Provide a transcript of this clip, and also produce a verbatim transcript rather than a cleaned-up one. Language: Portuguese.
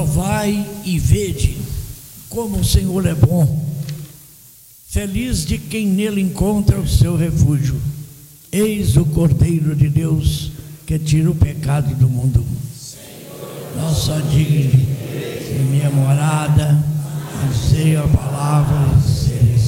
provai e vede como o Senhor é bom. Feliz de quem nele encontra o seu refúgio. Eis o Cordeiro de Deus que tira o pecado do mundo. Não só diga em minha morada, anseio a palavra